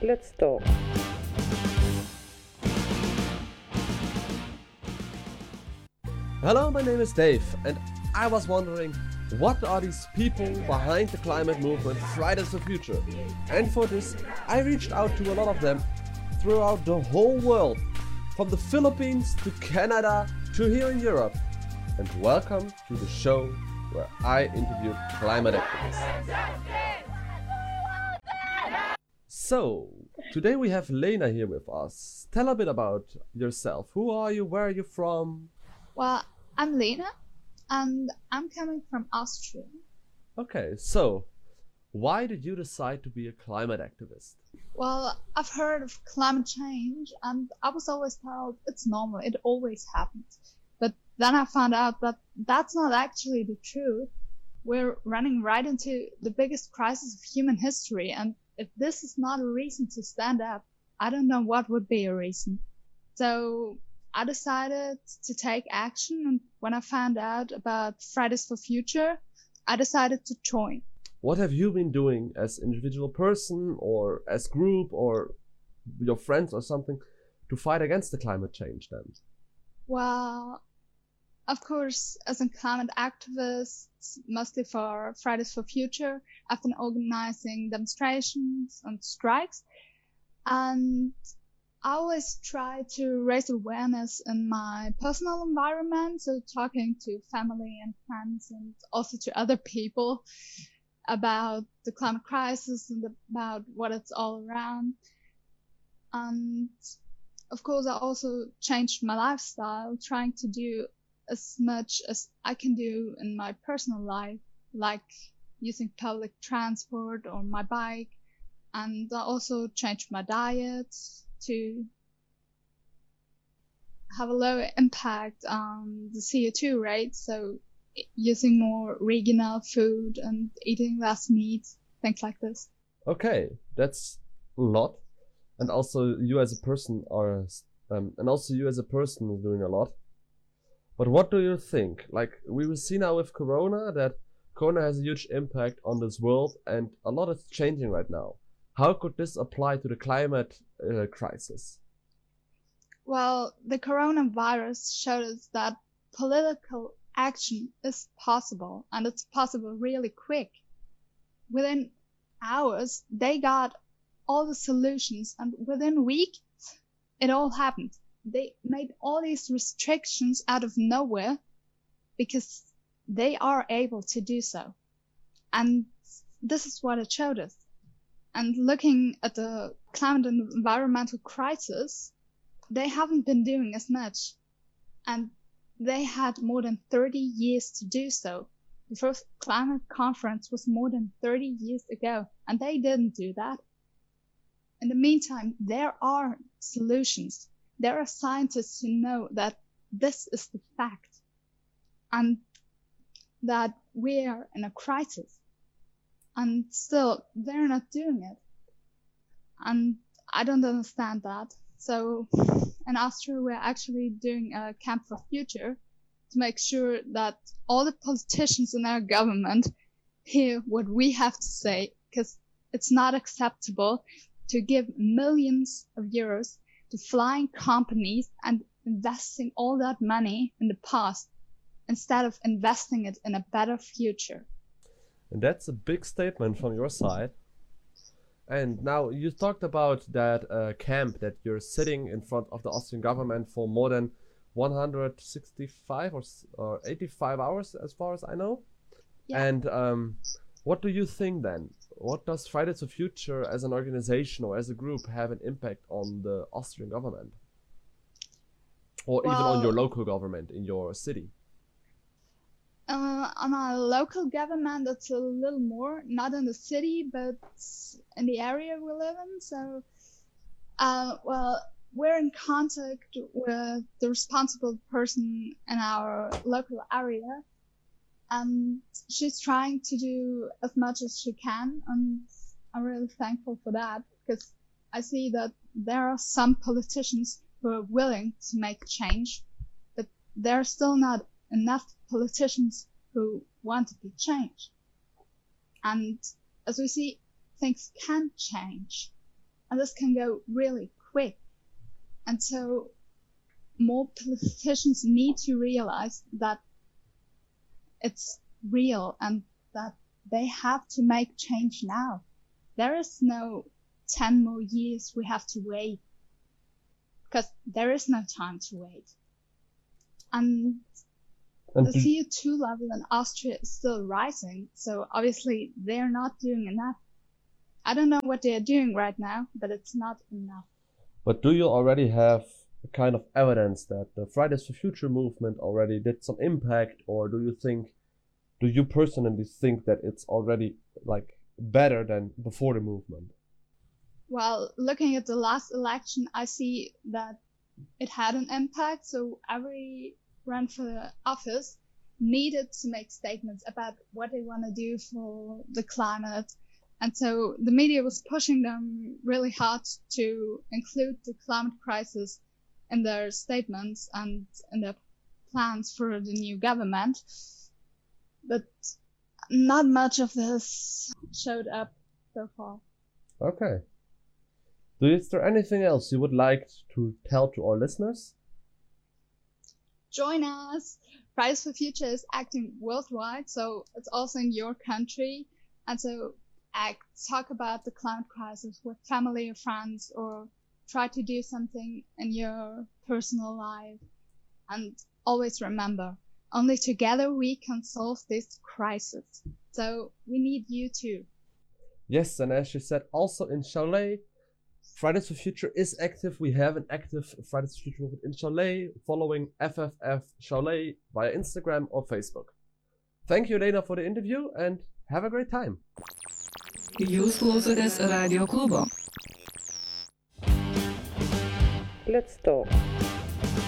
Let's talk. Hello, my name is Dave, and I was wondering, what are these people behind the climate movement Fridays for Future? And for this, I reached out to a lot of them throughout the whole world, from the Philippines to Canada to here in Europe. And welcome to the show where I interviewed climate activists. So, today we have Lena here with us. Tell a bit about yourself. Who are you? Where are you from? Well, I'm Lena, and I'm coming from Austria. Okay, so why did you decide to be a climate activist? Well, I've heard of climate change, and I was always told it's normal, it always happens. But then I found out that that's not actually the truth. We're running right into the biggest crisis of human history, and if this is not a reason to stand up, I don't know what would be a reason. So I decided to take action, and when I found out about Fridays for Future, I decided to join. What have you been doing as individual person or as group or your friends or something to fight against the climate change then? Well, of course, as a climate activist, mostly for Fridays for Future, I've been organizing demonstrations and strikes, and I always try to raise awareness in my personal environment, so talking to family and friends and also to other people about the climate crisis and about what it's all around. And of course, I also changed my lifestyle, trying to do as much as I can do in my personal life, like using public transport or my bike. And I also changed my diet to have a lower impact on the CO2 rate, so using more regional food and eating less meat, things like this. Okay, that's a lot. And also you as a person are doing a lot. But what do you think? Like, we will see now with Corona that Corona has a huge impact on this world and a lot is changing right now. How could this apply to the climate crisis? Well, the coronavirus showed us that political action is possible, and it's possible really quick. Within hours, they got all the solutions, and within weeks, it all happened. They made all these restrictions out of nowhere because they are able to do so. And this is what it showed us. And looking at the climate and environmental crisis, they haven't been doing as much. And they had more than 30 years to do so. The first climate conference was more than 30 years ago, and they didn't do that. In the meantime, there are solutions. There are scientists who know that this is the fact and that we are in a crisis. And still, they're not doing it. And I don't understand that. So in Austria, we're actually doing a Camp for Future to make sure that all the politicians in our government hear what we have to say, because it's not acceptable to give millions of euros to flying companies and investing all that money in the past instead of investing it in a better future. And that's a big statement from your side. And now you talked about that camp that you're sitting in front of the Austrian government for more than 165 or 85 hours, as far as I know. Yeah. And what do you think then? What does Fridays for Future as an organization or as a group have an impact on the Austrian government? Or even on your local government in your city? On our local government, it's a little more, not in the city, but in the area we live in. So, well, we're in contact with the responsible person in our local area, and she's trying to do as much as she can, and I'm really thankful for that, because I see that there are some politicians who are willing to make change, but there are still not enough politicians who want to be changed. And as we see, things can change. And this can go really quick. And so more politicians need to realize that it's real and that they have to make change now. There is no 10 more years we have to wait, because there is no time to wait. And the CO2 level in Austria is still rising, so obviously they're not doing enough. I don't know what they're doing right now, but it's not enough. But do you already have a kind of evidence that the Fridays for Future movement already did some impact, or do you personally think that it's already like better than before the movement? Well, looking at the last election, I see that it had an impact. So every run for the office needed to make statements about what they want to do for the climate. And so the media was pushing them really hard to include the climate crisis in their statements and in their plans for the new government. But not much of this showed up so far. Okay. Is there anything else you would like to tell to our listeners? Join us. Fridays for Future is acting worldwide, so it's also in your country. And so talk about the climate crisis with family or friends, or try to do something in your personal life. And always remember, only together we can solve this crisis. So we need you too. Yes, and as you said, also in Cholet, Fridays for Future is active. We have an active Fridays for Future movement in Cholet, following FFF Cholet via Instagram or Facebook. Thank you, Lena, for the interview, and have a great time. Jūs klausotės Radio klubo. Let's talk.